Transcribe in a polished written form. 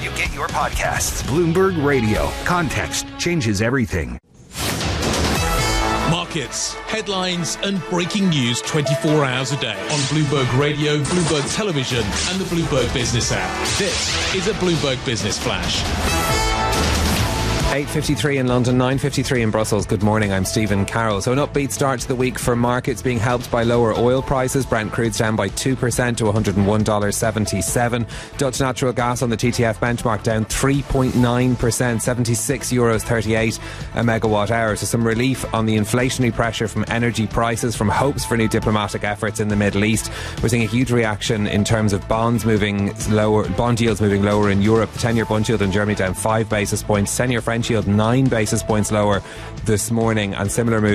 you get your podcasts. Bloomberg Radio. Context changes everything. Markets, headlines and breaking news 24 hours a day on Bloomberg Radio, Bloomberg Television and the Bloomberg Business app. This is a Bloomberg Business Flash. 8:53 in London, 9:53 in Brussels. Good morning, I'm Stephen Carroll. So an upbeat start to the week for markets, being helped by lower oil prices. Brent crude's down by 2% to $101.77. Dutch natural gas on the TTF benchmark down 3.9%, €76.38 a megawatt hour. So some relief on the inflationary pressure from energy prices, from hopes for new diplomatic efforts in the Middle East. We're seeing a huge reaction in terms of bonds moving lower, bond yields moving lower in Europe. The 10-year bond yield in Germany down 5 basis points. 10-year French yield 9 basis points lower this morning, and similar moves